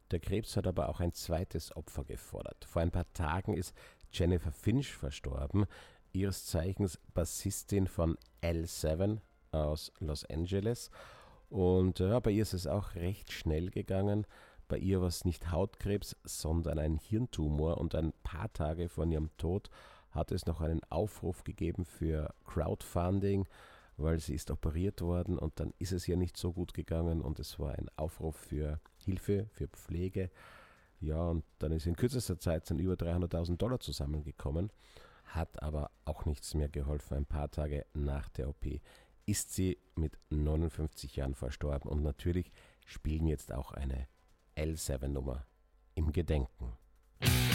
Der Krebs hat aber auch ein zweites Opfer gefordert. Vor ein paar Tagen ist Jennifer Finch verstorben, ihres Zeichens Bassistin von L7 aus Los Angeles. Und bei ihr ist es auch recht schnell gegangen. Bei ihr war es nicht Hautkrebs, sondern ein Hirntumor. Und ein paar Tage vor ihrem Tod hat es noch einen Aufruf gegeben für Crowdfunding, weil sie ist operiert worden und dann ist es ihr nicht so gut gegangen und es war ein Aufruf für Hilfe, für Pflege. Ja, und dann ist in kürzester Zeit sind über $300.000 zusammengekommen, hat aber auch nichts mehr geholfen. Ein paar Tage nach der OP ist sie mit 59 Jahren verstorben und natürlich spielen wir jetzt auch eine L7-Nummer im Gedenken.